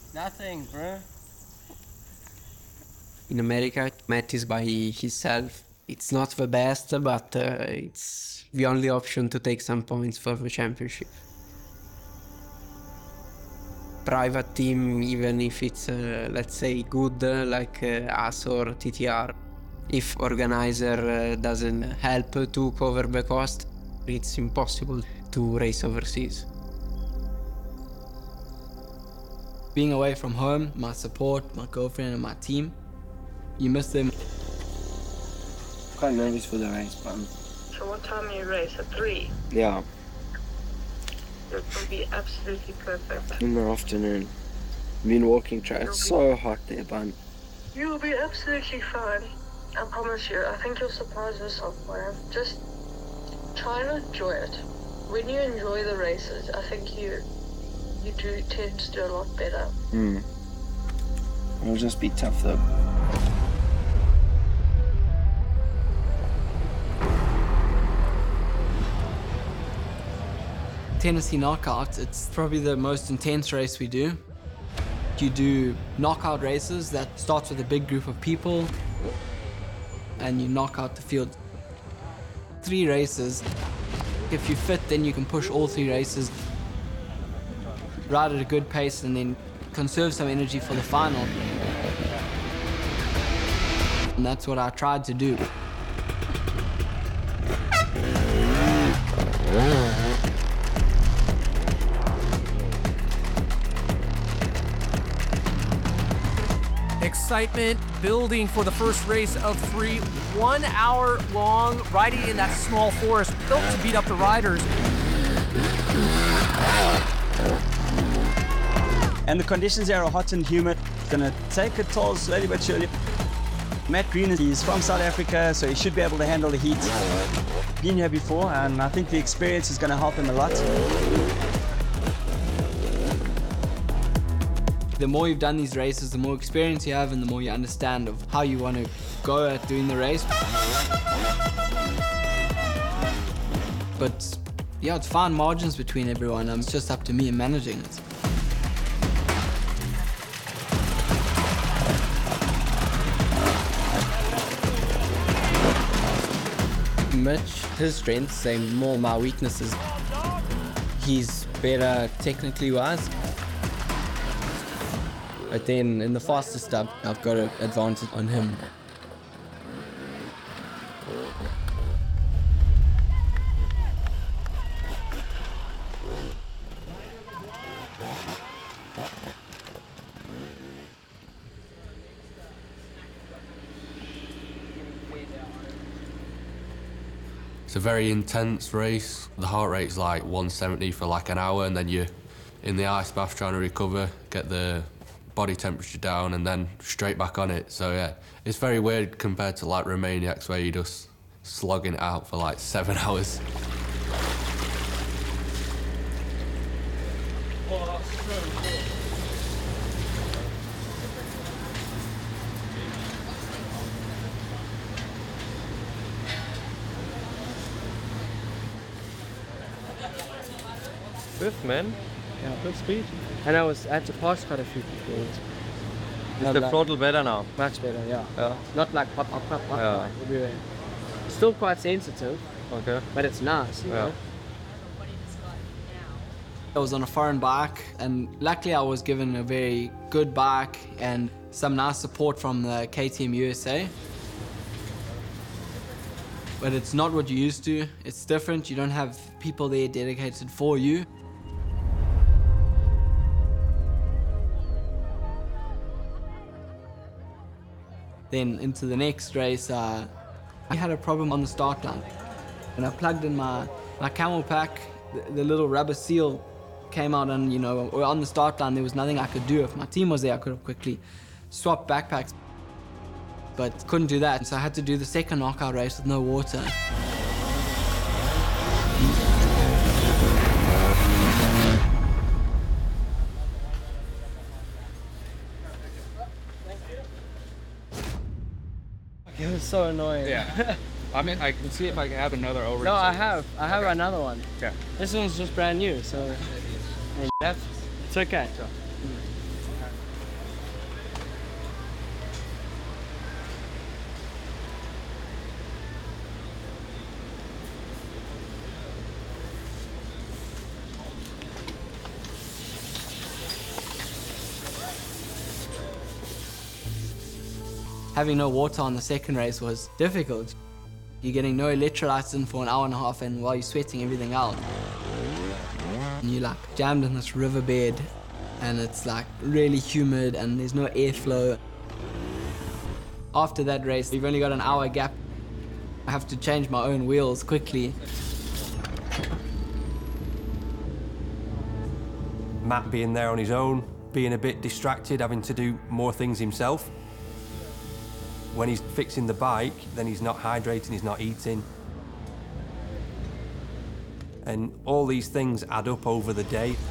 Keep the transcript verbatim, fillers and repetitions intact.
Nothing, bro. In America, Matt is by himself. It's not the best, but uh, it's the only option to take some points for the championship. Private team, even if it's, uh, let's say, good, uh, like uh, us or T T R, if organizer uh, doesn't help to cover the cost, it's impossible to race overseas. Being away from home, my support, my girlfriend and my team, you miss them. Quite nervous for the race, man. So what time you race? At three? Yeah, It will be absolutely perfect. in the afternoon. Been walking track. It's so hot there, man. You will be absolutely fine. I promise you. I think you'll surprise yourself, man. Just try and enjoy it. When you enjoy the races, I think you you do tend to do a lot better. Hmm. It'll just be tough though. Tennessee Knockout, it's probably the most intense race we do. You do knockout races that starts with a big group of people and you knock out the field. Three races. If you fit, then you can push all three races, ride at a good pace and then conserve some energy for the final. And that's what I tried to do. Excitement building for the first race of three. One hour long, riding in that small forest, built to beat up the riders. And the conditions there are hot and humid. It's gonna take a toll slowly but surely. Matt Green, he's from South Africa, so he should be able to handle the heat. Been here before, and I think the experience is gonna help him a lot. The more you've done these races, the more experience you have and the more you understand of how you want to go at doing the race. But yeah, it's fine margins between everyone. Um, It's just up to me in managing it. Mitch, his strengths say more my weaknesses. He's better technically wise. But then in the faster stuff, I've got an advantage on him. It's a very intense race. The heart rate's like one seventy for like an hour, and then you're in the ice bath trying to recover, get the body temperature down, and then straight back on it. So yeah, it's very weird compared to like Romaniacs where you're just slogging it out for like seven hours. Fifth, man. Yeah, good speed. And I was I had to pass quite a few people. Is No, the like- throttle better now? Much better, yeah. Yeah. Not like pop, pop, pop, pop, Yeah. like everywhere. Still quite sensitive, Okay. but it's nice, you Yeah. know. I was on a foreign bike, and luckily I was given a very good bike and some nice support from the K T M U S A. But it's not what you used to. It's different. You don't have people there dedicated for you. Then into the next race, uh, I had a problem on the start line. And I plugged in my, my camel pack, the, the little rubber seal came out, and you know, on the start line there was nothing I could do. If my team was there, I could have quickly swapped backpacks. But couldn't do that, so I had to do the second knockout race with no water. It was so annoying. Yeah. I mean, I can see if I can have another over. No, I have. I have Okay. another one. Yeah. This one's just brand new, so and that's it's okay. Having no water on the second race was difficult. You're getting no electrolytes in for an hour and a half, and while you're sweating everything out. And you're like jammed in this riverbed, and it's like really humid and there's no airflow. After that race, we've only got an hour gap. I have to change my own wheels quickly. Matt being there on his own, being a bit distracted, having to do more things himself. When he's fixing the bike, then he's not hydrating, he's not eating. And all these things add up over the day.